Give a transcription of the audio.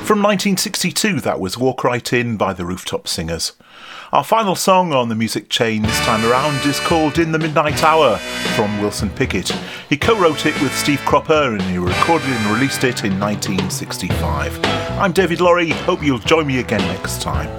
From 1962, that was Walk Right In by the Rooftop Singers. Our final song on the music chain this time around is called In the Midnight Hour from Wilson Pickett. He co-wrote it with Steve Cropper and he recorded and released it in 1965. I'm David Lorry, hope you'll join me again next time.